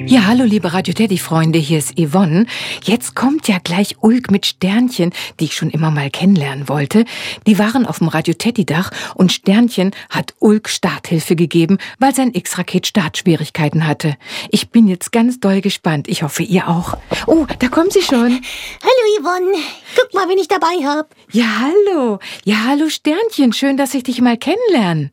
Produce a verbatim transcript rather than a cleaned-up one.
Ja, hallo liebe Radio Teddy-Freunde, hier ist Yvonne. Jetzt kommt ja gleich Ulk mit Sternchen, die ich schon immer mal kennenlernen wollte. Die waren auf dem Radio Teddy-Dach und Sternchen hat Ulk Starthilfe gegeben, weil sein X-Raket Startschwierigkeiten hatte. Ich bin jetzt ganz doll gespannt. Ich hoffe, ihr auch. Oh, da kommt sie schon. Hallo Yvonne, guck mal, wen ich dabei hab. Ja, hallo. Ja, hallo Sternchen, schön, dass ich dich mal kennenlerne.